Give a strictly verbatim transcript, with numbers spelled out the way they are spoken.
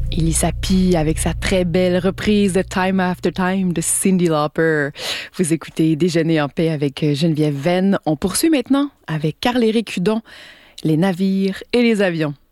Elisa P avec sa très belle reprise de Time After Time de Cyndi Lauper. Vous écoutez Déjeuner en paix avec Geneviève Venn. On poursuit maintenant avec Carl-Éric Hudon, les navires et les avions.